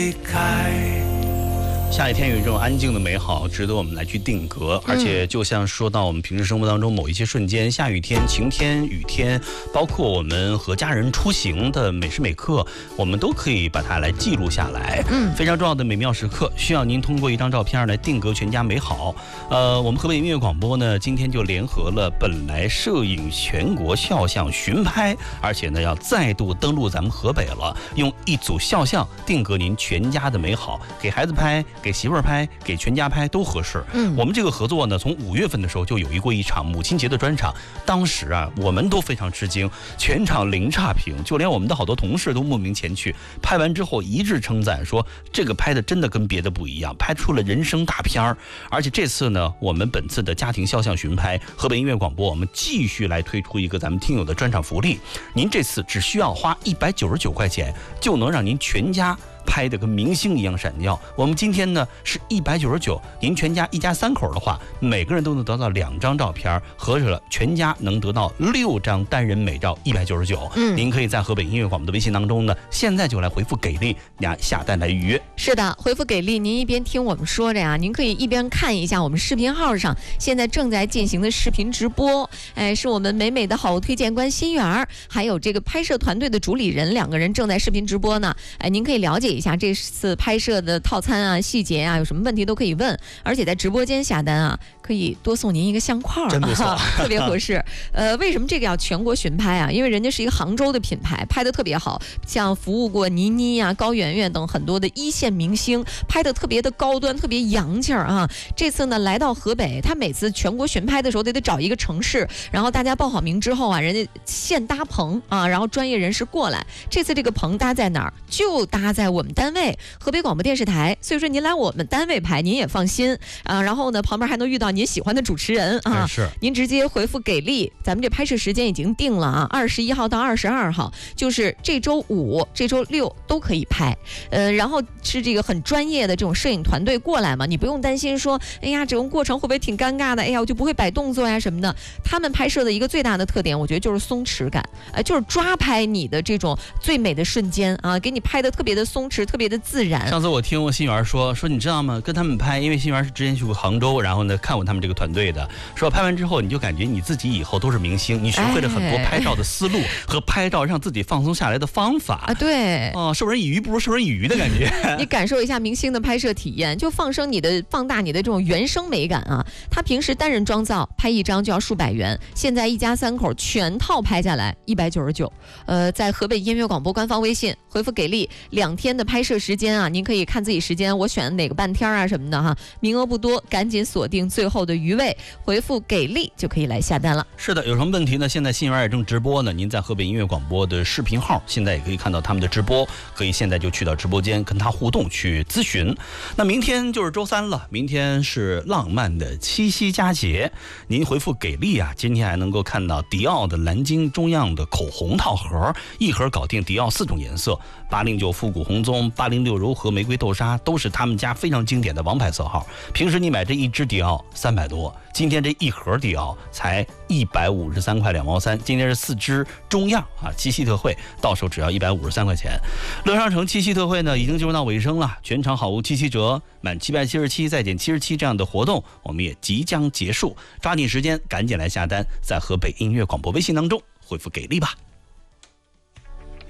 下雨天有一种安静的美好，值得我们来去定格。而且就像说到我们平时生活当中某一些瞬间，下雨天、晴天、雨天，包括我们和家人出行的每时每刻，我们都可以把它来记录下来。非常重要的美妙时刻，需要您通过一张照片来定格全家美好。我们河北音乐广播呢，今天就联合了本来摄影全国肖像巡拍，而且呢要再度登陆咱们河北了，用一组肖像定格您全家的美好，给孩子拍，给媳妇儿拍，给全家拍都合适。我们这个合作呢，从5月份的时候就有过一场母亲节的专场，当时啊，我们都非常吃惊，全场零差评，就连我们的好多同事都慕名前去。拍完之后一致称赞说，这个拍的真的跟别的不一样，拍出了人生大片儿。而且这次呢，我们本次的家庭肖像巡拍，河北音乐广播我们继续来推出一个咱们听友的专场福利，您这次只需要花199块钱，就能让您全家拍的跟明星一样闪耀。我们今天呢是199，您全家一家3口的话，每个人都能得到2张照片，合着了全家能得到6张单人美照199。您可以在河北音乐广播的微信当中呢，现在就来回复给力，下单来预约。 是的，回复给力，您一边听我们说着呀，您可以一边看一下我们视频号上现在正在进行的视频直播。是我们美美的好物推荐官心媛，还有这个拍摄团队的主理人2个人正在视频直播呢。您可以了解一下这次拍摄的套餐啊、细节啊，有什么问题都可以问。而且在直播间下单啊，可以多送您一个相框， 真不错， 特别合适。为什么这个要全国巡拍啊？因为人家是一个杭州的品牌，拍的特别好，像服务过倪妮啊、高圆圆等很多的一线明星，拍的特别的高端，特别洋气啊。这次呢来到河北，他每次全国巡拍的时候得找一个城市，然后大家报好名之后啊，人家现搭棚啊，然后专业人士过来。这次这个棚搭在哪儿？就搭在我们单位河北广播电视台，所以说您来我们单位拍您也放心啊。然后呢，旁边还能遇到您喜欢的主持人啊。 是， 您直接回复给力，咱们这拍摄时间已经定了啊，21号到22号，就是这周5、这周6都可以拍。然后是这个很专业的这种摄影团队过来嘛，你不用担心说，哎呀，整个过程会不会挺尴尬的？哎呀，我就不会摆动作呀什么的。他们拍摄的一个最大的特点，我觉得就是松弛感，就是抓拍你的这种最美的瞬间啊，给你拍的特别的松弛，特别的自然。 上次我听心媛说，你知道吗？跟他们拍，因为心媛是之前去过杭州，然后呢看过他们这个团队的，说拍完之后你就感觉你自己以后都是明星，你学会了很多拍照的思路和拍照让自己放松下来的方法啊。 对， 授人以鱼不如授人以渔的感觉。 你感受一下明星的拍摄体验，就放大你的这种原生美感啊。他平时单人妆造拍一张就要数百元，现在一家3口全套拍下来199。在河北音乐广播官方微信回复给力，2天的拍摄时间啊，您可以看自己时间，我选哪个半天啊什么的哈，名额不多，赶紧锁定最后的余位，回复给力就可以来下单了。 是的，有什么问题呢？现在心媛也正直播呢，您在河北音乐广播的视频号现在也可以看到他们的直播，可以现在就去到直播间跟他互动去咨询。那明天就是周3了，明天是浪漫的七夕佳节，您回复给力啊，今天还能够看到迪奥的蓝鲸中样的口红套盒，一盒搞定迪奥4种颜色，809复古红棕、806柔和玫瑰豆沙，都是他们家非常经典的王牌色号。平时你买这一支迪奥300多，今天这一盒迪奥才153块2毛3，今天是4支中样啊，七夕特惠，到手只要153块钱。乐商城七夕特惠呢，已经进入到尾声了，全场好物7折，满777再减77这样的活动，我们也即将结束，抓紧时间，赶紧来下单，在河北音乐广播微信当中回复给力吧。